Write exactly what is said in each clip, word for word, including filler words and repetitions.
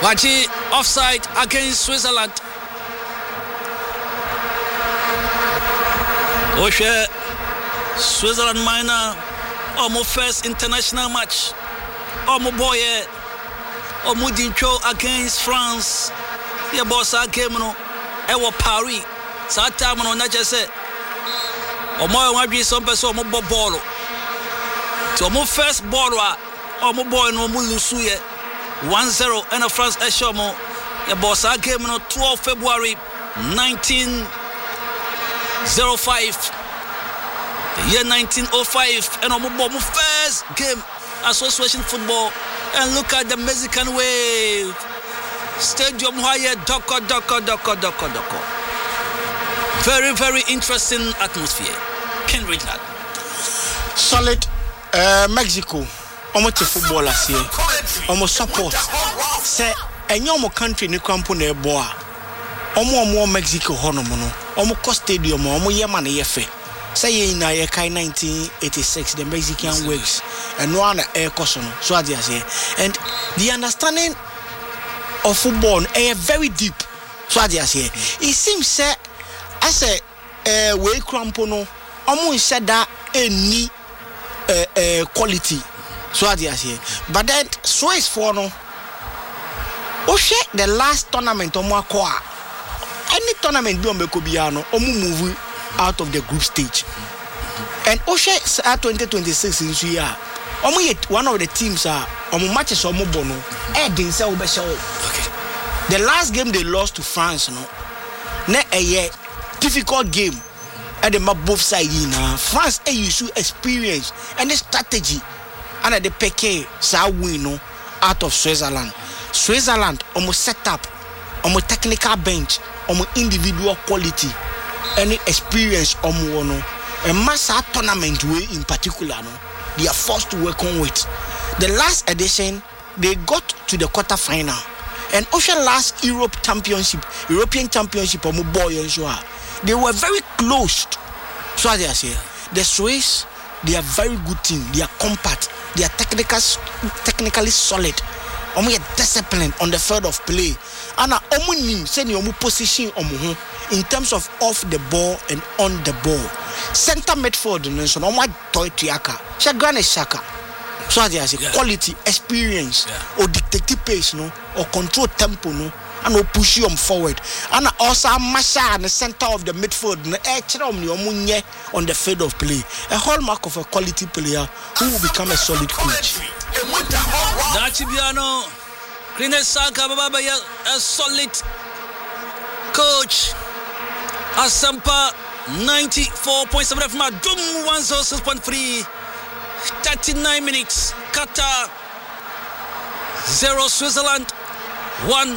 Wachi offside against Switzerland. Oshe Switzerland minor omo first international match. Omo boye omo dincho against France. Ya bossa game no e wo Paris. Sa time no na jese omo wan bi some person omo ball. So omo first ball wa omo boy no omo lusu ye one zero and France Eshomo. Ya bossa game no twelfth February nineteen oh five. The year nineteen oh five and omo first game association football. And look at the Mexican wave. Stadium higher doko doko doko doko doko. Very very interesting atmosphere. Can read that. Solid uh, Mexico. Omo te football last year. Omo support. Say enyo country ni kampo na ebo a. Omo omo Mexico hono mo no. Omo co stadium omo yema na yefe. Say ye na ye kai nineteen eighty-six the Mexican Wakes and one air caution so as say and the understanding of football is very deep so as say it seems say as a uh, way crampono omo said that any uh, uh, quality so as say but then Swiss for no o share the last tournament omo akwa any tournament be on Bekobiano omo move out of the group stage. And Oshe at twenty twenty-six in Suya, Omo yet one of the teams are Omo matches Omo Bono, Edin Saubesho. Okay. The last game they lost to France, no, ne a year difficult game at the map both sides. Now France a issue experience and the strategy, and at the Peke sa win no out of Switzerland. Switzerland Omo set up, Omo technical bench, Omo individual quality. Any experience omo no a massive tournament way in particular no they are forced to work on with. The last edition they got to the quarter final and also last Europe championship European championship omo boy and so they were very close. So as I say the Swiss they are very good team, they are compact, they are technical technically solid. Omo are disciplined on the field of play. And omo nim say ni omo position omo in terms of off the ball and on the ball. Center midfield no so omo toy tiaka. Shagane Shaka. So as I say quality, experience yeah. Or dictate pace no or control tempo no and or push you forward. And also Masha in the center of the midfield no e kire omo ni omo nye on the field of play. A hallmark of a quality player who will become a solid coach. Dachibiano Green Saka Baba a solid coach. Asampa ninety-four point seven F M Dum one oh six point three. thirty-nine minutes. Qatar zero Switzerland one.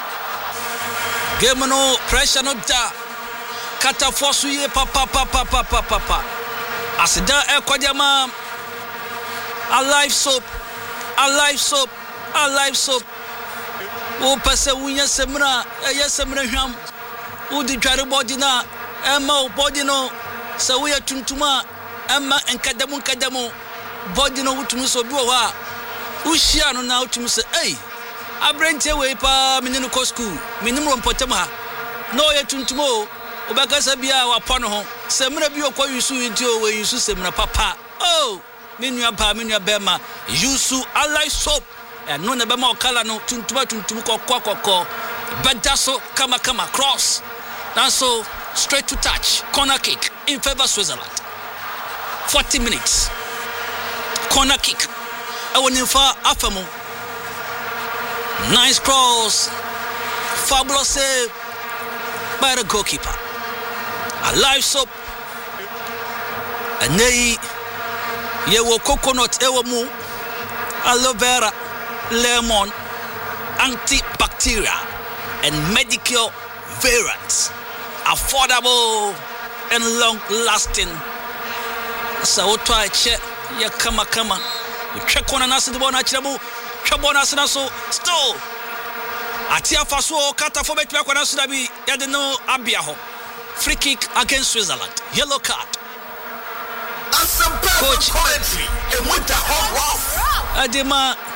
Game no pressure no da. Qatar force you papa papa papa papa. Asida e kwadiama a live soap. A live soap. A live soap. O pese wunya semra e ya semra hwam. O di tware body na e ma body no se wo ya tuntuma e ma enkadamu enkadamu body no wutumi so bi wo ha. Wo hia no na wutumi se ei abrante we pa meninu ko school menimro mpotem ha no ya tuntuma o obakasa bia wa pono ho semra bi okwa yusu nti o we yusu semra papa oh menu aba menu abema yusu alai soap and no na bema okala no tuntuma tuntum kokko kokko bedaso kama kama cross and so straight to touch corner kick in favor Switzerland. Forty minutes corner kick awonifa afamo nice cross fabulous save by the goalkeeper. A live soap and they ye wo coconut ewo mu aloe vera lemon antibacterial and medical variants affordable and long lasting. So try check ya kama kama check on anase de bona chirabu chobona asina so still atia faso kata for betwa kwa naso da bi ya de no abia ho. Free kick against Switzerland. Yellow card. Coach Adema